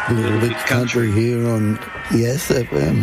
A little bit country here on Yes FM.